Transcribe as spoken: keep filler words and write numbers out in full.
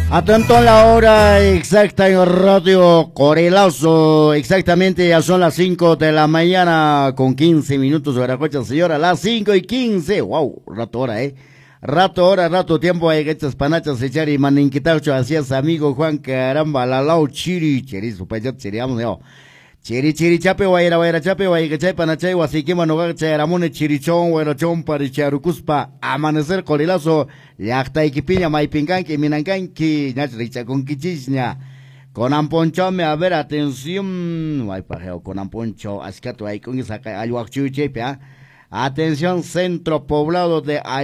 Atento a la hora exacta en Radio Corelazo, exactamente ya son las cinco de la mañana con quince minutos, Veracocha, señora, las cinco y quince, wow, rato hora, eh, rato hora, rato tiempo, hay que echas panachas, echar y maninquitacho, así es, amigo Juan, caramba, la lao chiri, chiri, su país, chiri, vamos, yo. Chiri chiri chape guayra guayra chape guayra chape panachay guasique manoga charamone chirichón guayrochón paricharucuspa amanecer Corelazo yacta iquipiña maipinganqui minanganqui ñach richa con quichiña con amponcho me a ver atención guay pajeo con amponcho ascato ahí con esa ayuachuche atención centro poblado de